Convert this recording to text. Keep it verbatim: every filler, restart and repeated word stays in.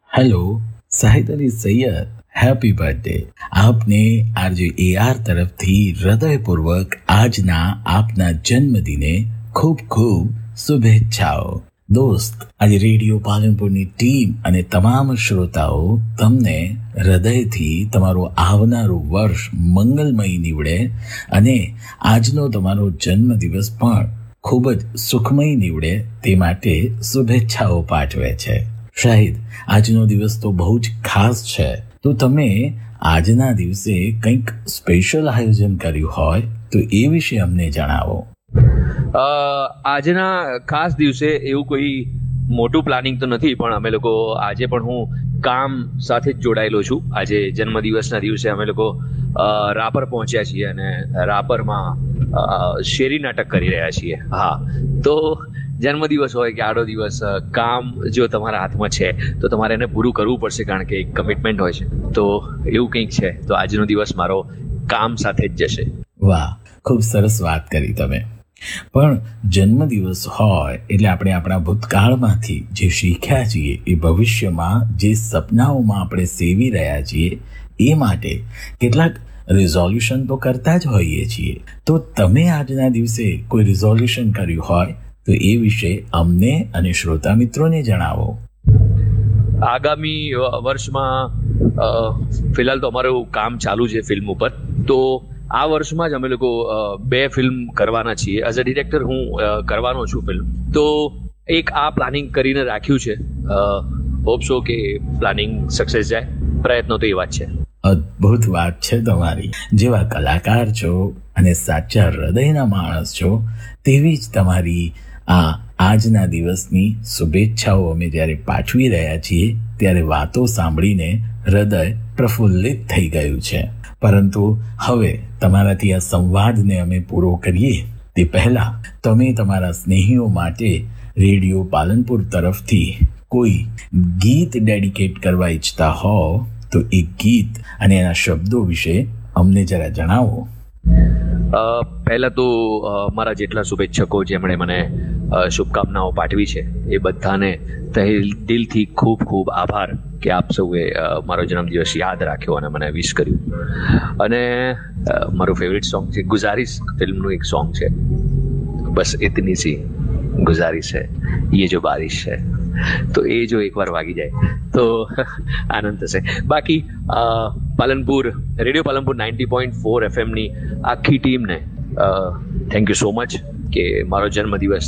Hello Shahid Ali Syed, happy birthday. આપને RJ એ R તરફથી હૃદયપૂર્વક આજના આપના જન્મદિને ખૂબ ખૂબ શુભેચ્છાઓ. દોસ્ત, આજે રેડિયો પાલનપુરની ટીમ અને તમામ શ્રોતાઓ તમને હૃદયથી તમારું આવનારું વર્ષ મંગલમય નીવડે અને આજનો તમારો જન્મદિવસ પણ ખૂબ જ સુખમય નીવડે તે માટે શુભેચ્છાઓ પાઠવે છે. શાહિદ, આજનો દિવસ તો બહુ જ ખાસ છે, તો તમે આજના દિવસે કંઈક સ્પેશિયલ આયોજન કર્યું હોય તો એ વિશે અમને જણાવો. અ, આજના ખાસ દિવસે એવું કોઈ મોટું પ્લાનિંગ તો નથી, પણ અમે લોકો આજે પણ હું કામ સાથે જ જોડાયેલો છું. આજે જન્મદિવસના દિવસે અમે લોકો અ, રાપર પહોંચ્યા છીએ અને રાપરમાં અ, શેરી નાટક કરી રહ્યા છીએ. હા, તો જન્મદિવસ હોય કે આડો દિવસ, અ, કામ જો તમારા હાથમાં છે તો તમારે એને પૂરું કરવું પડશે, કારણ કે એક કમિટમેન્ટ હોય છે. તો એવું કંઈક છે, તો આજનો દિવસ મારો કામ સાથે જ જશે. વાહ, ખૂબ સરસ વાત કરી તમે. પણ જન્મદિવસ હોય એટલે આપણે આપણા ભૂતકાળમાંથી જે શીખ્યા છીએ એ ભવિષ્યમાં જે સપનાઓમાં આપણે સેવી રહ્યા છીએ એ માટે કેટલાક રિઝોલ્યુશન તો કરતા જ હોઈએ છીએ. તો તમે આજના દિવસે કોઈ રિઝોલ્યુશન કર્યું હોય તો એ વિશે અમને અને શ્રોતા મિત્રોને જણાવો. આગામી અ, વર્ષમાં અ, ફિલહાલ તો અમારું કામ ચાલુ છે ફિલ્મ ઉપર. તો આ વર્ષમાં જ અમે લોકો અ, બે ફિલ્મ કરવાના છીએ. એઝ અ ડિરેક્ટર હું અ, કરવાનો છું ફિલ્મ. તો એક આ પ્લાનિંગ કરીને રાખ્યું છે. હોપ સો કે પ્લાનિંગ સક્સેસ જાય. પ્રયત્નો તો એવા જ છે. અદ્ભુત વાત છે તમારી. જેવા કલાકાર છો અને સાચા હૃદયના માણસ છો, તેવી જ તમારી આ આજના દિવસની શુભેચ્છાઓ અમે જ્યારે પાઠવી રહ્યા છીએ ત્યારે વાતો સાંભળીને હૃદય પ્રફુલ્લિત થઈ ગયું છે. પરંતુ હવે તમારાથી આ સંવાદને અમે પૂરો કરીએ તે પહેલા તમે તમારા સ્નેહીઓ માટે રેડિયો પાલનપુર તરફથી કોઈ ગીત ડેડિકેટ કરવા ઈચ્છતા હો તો એ ગીત અને એના શબ્દો વિશે અમને જરા જણાવો. અ, પહેલા તો અ, મારા જેટલા શુભેચ્છકો જેમણે મને અ, શુભકામનાઓ પાઠવી છે એ બધાને તહે દિલથી ખૂબ ખૂબ આભાર કે આપ સૌએ અ, મારો જન્મદિવસ યાદ રાખ્યો અને મને વિશ કર્યું. અને અ, મારું ફેવરિટ સોંગ છે ગુઝારિશ ફિલ્મનું એક સોંગ છે, બસ ઇતની સી ગુઝારિશ है ये जो बारिश है. તો એ જો એકવાર વાગી જાય તો આનંદ થશે. બાકી અ, Palanpur radio Palanpur ninety point four એફએમની આખી ટીમને થેન્ક યુ સો મચ કે મારો જન્મદિવસ